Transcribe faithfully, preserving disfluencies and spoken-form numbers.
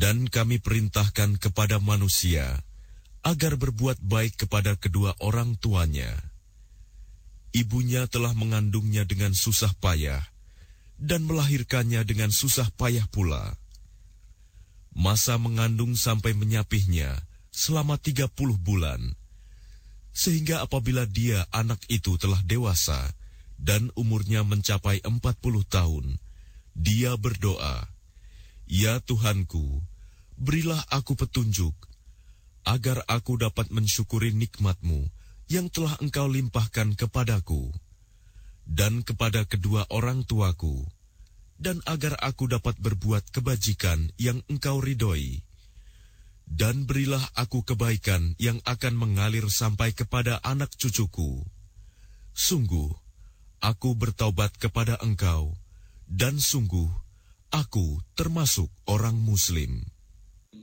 Dan kami perintahkan kepada manusia agar berbuat baik kepada kedua orang tuanya. Ibunya telah mengandungnya dengan susah payah dan melahirkannya dengan susah payah pula. Masa mengandung sampai menyapihnya selama tiga puluh bulan, sehingga apabila dia anak itu telah dewasa dan umurnya mencapai empat puluh tahun, dia berdoa, "Ya Tuhanku, berilah aku petunjuk, agar aku dapat mensyukuri nikmat-Mu yang telah Engkau limpahkan kepadaku, dan kepada kedua orang tuaku, dan agar aku dapat berbuat kebajikan yang Engkau ridhoi. Dan berilah aku kebaikan yang akan mengalir sampai kepada anak cucuku. Sungguh, aku bertaubat kepada Engkau, dan sungguh, aku termasuk orang Muslim."